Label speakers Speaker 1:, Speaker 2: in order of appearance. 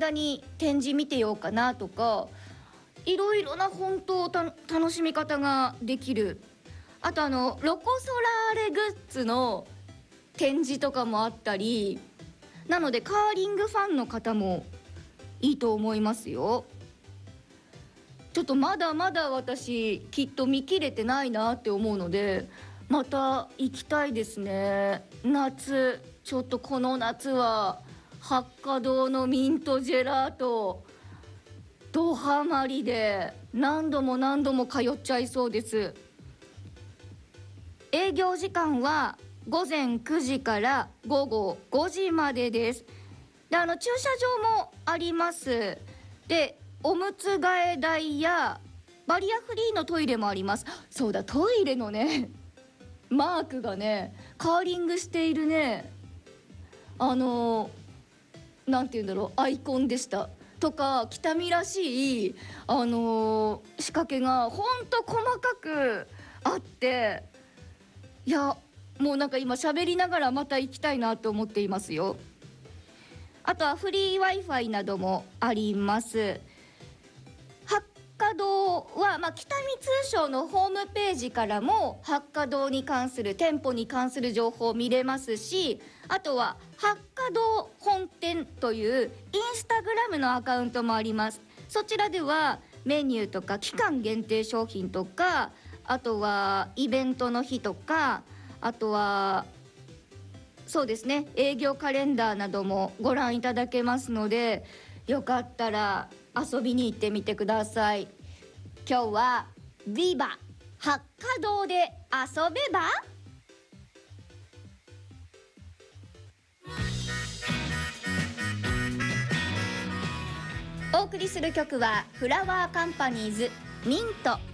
Speaker 1: 間に展示見てようかなとか、いろいろな本当楽しみ方ができる。あとロコ・ソラーレグッズの展示とかもあったり、なのでカーリングファンの方もいいと思いますよ。ちょっとまだまだ私きっと見切れてないなって思うので、また行きたいですね。夏、ちょっとこの夏は八花堂のミントジェラートドハマりで何度も何度も通っちゃいそうです。営業時間は午前9時から午後5時までです。で、駐車場もあります。で、おむつ替え台やバリアフリーのトイレもあります。そうだ、トイレのねマークがね、カーリングしているね、なんていうんだろう、アイコンでしたとか、北見らしい仕掛けがほんと細かくあって、いや、もうなんか今喋りながらまた行きたいなと思っていますよ。あとはフリー Wi-Fi などもあります。八花堂は、北見通商のホームページからも八花堂に関する、店舗に関する情報を見れますし、あとは八花堂本店というインスタグラムのアカウントもあります。そちらではメニューとか期間限定商品とか、あとはイベントの日とか、あとはそうですね、営業カレンダーなどもご覧いただけますので、よかったら遊びに行ってみてください。今日はビバ八花堂で遊べば。お送りする曲はフラワーカンパニーズミント。